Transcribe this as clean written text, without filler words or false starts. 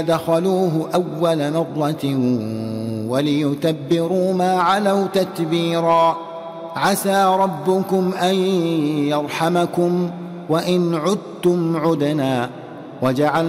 دخلوه أول مرة وليتبروا ما علوا تتبيرا. عسى ربكم أن يرحمكم وإن عدتم عدنا وجعلنا